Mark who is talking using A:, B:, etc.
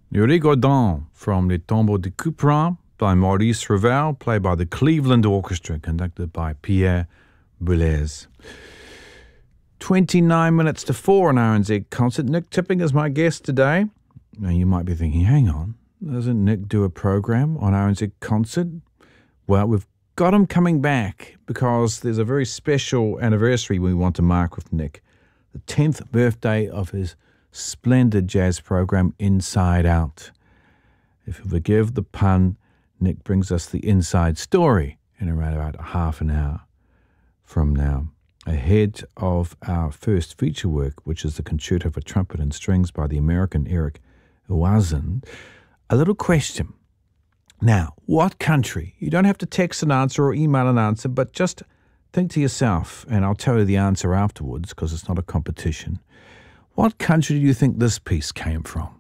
A: Le Rigodon from Les Tombeaux de Couperin by Maurice Ravel, played by the Cleveland Orchestra, conducted by Pierre Boulez. 29 minutes to 4 on RNZ Concert. Nick Tipping is my guest today. Now you might be thinking, hang on, doesn't Nick do a program on RNZ Concert? Well, we've got him coming back because there's a very special anniversary we want to mark with Nick. The 10th birthday of his splendid jazz program, Inside Out. If you forgive the pun, Nick brings us the inside story in around about half an hour from now, ahead of our first feature work, which is the Concerto for Trumpet and Strings by the American Eric Oazin. A little question. Now, what country? You don't have to text an answer or email an answer, but just think to yourself, and I'll tell you the answer afterwards because it's not a competition. What country do you think this piece came from?